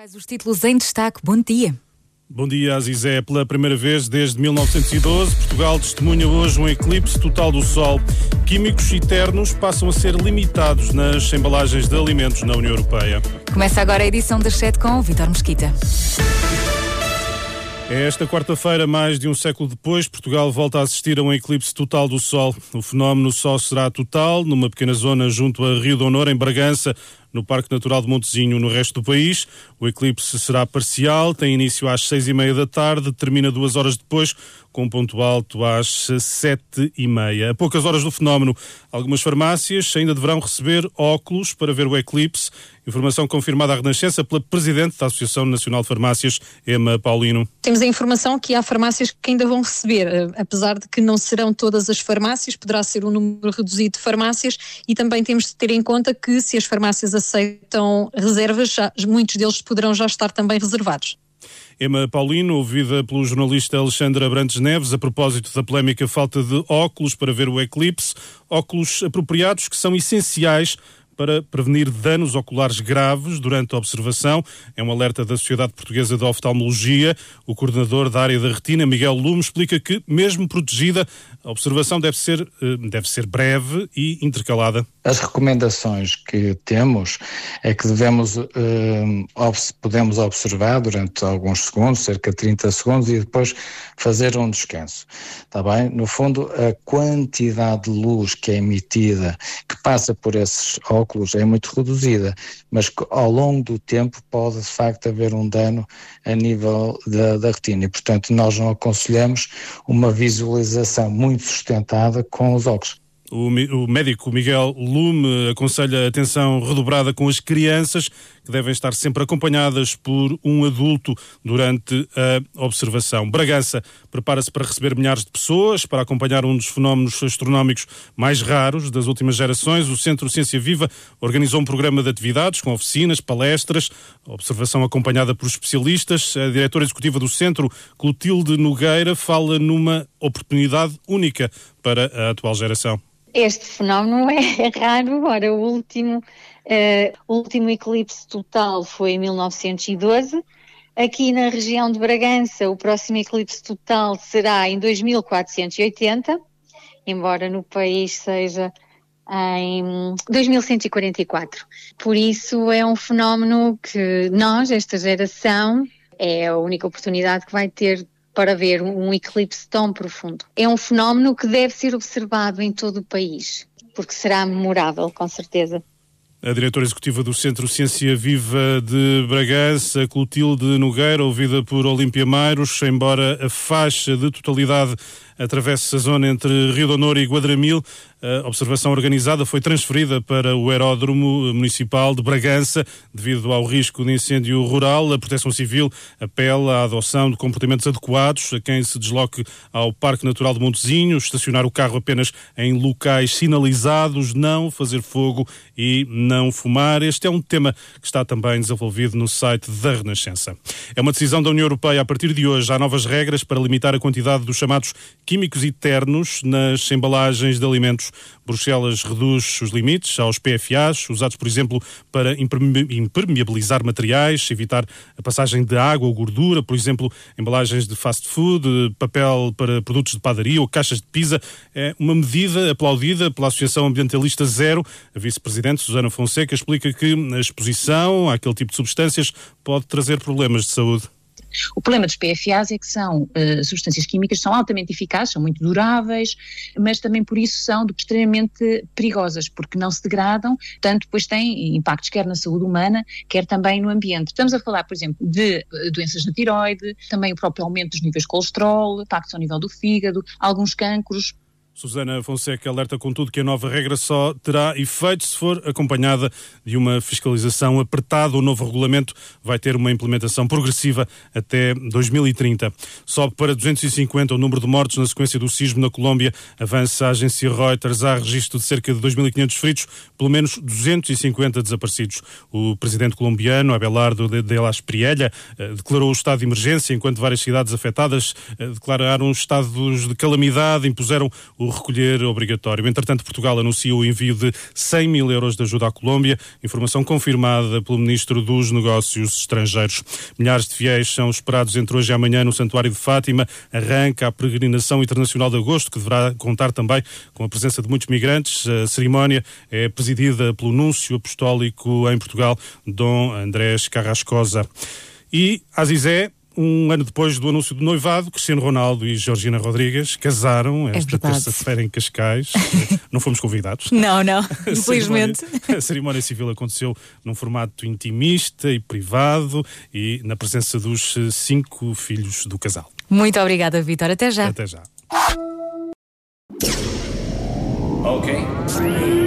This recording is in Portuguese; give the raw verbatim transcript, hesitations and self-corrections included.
Quais os títulos em destaque? Bom dia. Bom dia, Azizé. Pela primeira vez desde mil novecentos e doze, Portugal testemunha hoje um eclipse total do Sol. Químicos e ternos passam a ser limitados nas embalagens de alimentos na União Europeia. Começa agora a edição das sete com o Vítor Mesquita. É esta quarta-feira, mais de um século depois, Portugal volta a assistir a um eclipse total do Sol. O fenómeno só será total numa pequena zona junto a Rio de Honor, em Bragança, no Parque Natural de Montezinho. No resto do país, o eclipse será parcial, tem início às seis e meia da tarde, termina duas horas depois, com um ponto alto às sete e meia. A poucas horas do fenómeno, algumas farmácias ainda deverão receber óculos para ver o eclipse. Informação confirmada à Renascença pela Presidente da Associação Nacional de Farmácias, Emma Paulino. Temos a informação que há farmácias que ainda vão receber, apesar de que não serão todas as farmácias, poderá ser um número reduzido de farmácias, e também temos de ter em conta que se as farmácias aceitam reservas, já, muitos deles poderão já estar também reservados. Emma Paulino, ouvida pelo jornalista Alexandre Abrantes Neves, a propósito da polémica falta de óculos para ver o eclipse, óculos apropriados que são essenciais para prevenir danos oculares graves durante a observação. É um alerta da Sociedade Portuguesa de Oftalmologia. O coordenador da área da retina, Miguel Lume, explica que, mesmo protegida, a observação deve ser, deve ser breve e intercalada. As recomendações que temos é que devemos, eh, podemos observar durante alguns segundos, cerca de trinta segundos, e depois fazer um descanso. Está bem? No fundo, a quantidade de luz que é emitida, que passa por esses óculos, é muito reduzida, mas ao longo do tempo pode de facto haver um dano a nível da, da retina, e portanto nós não aconselhamos uma visualização muito sustentada com os óculos. O, o médico Miguel Lume aconselha atenção redobrada com as crianças, que devem estar sempre acompanhadas por um adulto durante a observação. Bragança prepara-se para receber milhares de pessoas para acompanhar um dos fenómenos astronómicos mais raros das últimas gerações. O Centro Ciência Viva organizou um programa de atividades com oficinas, palestras, observação acompanhada por especialistas. A diretora executiva do centro, Clotilde Nogueira, fala numa oportunidade única para a atual geração. Este fenómeno é raro. Ora, o último, uh, o último eclipse total foi em mil novecentos e doze. Aqui na região de Bragança, o próximo eclipse total será em dois mil quatrocentos e oitenta, embora no país seja em dois mil cento e quarenta e quatro. Por isso é um fenómeno que nós, esta geração, é a única oportunidade que vai ter para ver um eclipse tão profundo. É um fenómeno que deve ser observado em todo o país, porque será memorável, com certeza. A diretora executiva do Centro Ciência Viva de Bragança, Clotilde Nogueira, ouvida por Olímpia Mairos, embora a faixa de totalidade atravesse a zona entre Rio de Honor e Guadramil, a observação organizada foi transferida para o aeródromo municipal de Bragança devido ao risco de incêndio rural. A Proteção Civil apela à adoção de comportamentos adequados a quem se desloque ao Parque Natural de Montezinho, estacionar o carro apenas em locais sinalizados, não fazer fogo e não fumar. Este é um tema que está também desenvolvido no site da Renascença. É uma decisão da União Europeia. A partir de hoje há novas regras para limitar a quantidade dos chamados químicos e ternos nas embalagens de alimentos. Bruxelas reduz os limites aos P F As, usados, por exemplo, para impermeabilizar materiais, evitar a passagem de água ou gordura, por exemplo, embalagens de fast food, papel para produtos de padaria ou caixas de pizza. É uma medida aplaudida pela Associação Ambientalista Zero. A vice-presidente, Susana Fonseca, explica que a exposição àquele tipo de substâncias pode trazer problemas de saúde. O problema dos P F As é que são uh, substâncias químicas, são altamente eficazes, são muito duráveis, mas também por isso são extremamente perigosas, porque não se degradam, portanto depois têm impactos quer na saúde humana, quer também no ambiente. Estamos a falar, por exemplo, de uh, doenças na tiroide, também o próprio aumento dos níveis de colesterol, impactos ao nível do fígado, alguns cancros. Susana Fonseca alerta, contudo, que a nova regra só terá efeito se for acompanhada de uma fiscalização apertada. O novo regulamento vai ter uma implementação progressiva até dois mil e trinta. Sobe para duzentos e cinquenta o número de mortos na sequência do sismo na Colômbia. Avança a agência Reuters. Há registro de cerca de dois mil e quinhentos feridos, pelo menos duzentos e cinquenta desaparecidos. O presidente colombiano, Abelardo de la Espriella, declarou o estado de emergência, enquanto várias cidades afetadas declararam estados de calamidade, impuseram o o recolher obrigatório. Entretanto, Portugal anunciou o envio de cem mil euros de ajuda à Colômbia, informação confirmada pelo Ministro dos Negócios Estrangeiros. Milhares de fiéis são esperados entre hoje e amanhã no Santuário de Fátima. Arranca a peregrinação internacional de agosto, que deverá contar também com a presença de muitos migrantes. A cerimónia é presidida pelo Núncio Apostólico em Portugal, Dom Andrés Carrascosa. E Azizé, um ano depois do anúncio do noivado, Cristiano Ronaldo e Georgina Rodrigues casaram esta É terça-feira em Cascais. Não fomos convidados. Não, não, A infelizmente. cerimónia, a cerimónia civil aconteceu num formato intimista e privado e na presença dos cinco filhos do casal. Muito obrigada, Vítor. Até já. Até já. Okay.